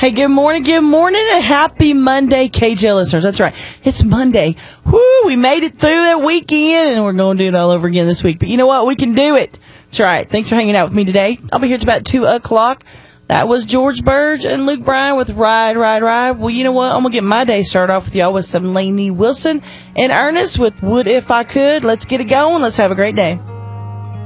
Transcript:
Hey, good morning, and happy Monday, KJ listeners. That's right. It's Monday. Woo, we made it through that weekend, and we're going to do it all over again this week. But you know what? We can do it. That's right. Thanks for hanging out with me today. I'll be here till about 2 o'clock. That was George Burge and Luke Bryan with Ride, Ride, Ride. Well, you know what? I'm going to get my day started off with y'all with some Lainey Wilson and Ernest with Would If I Could. Let's get it going. Let's have a great day.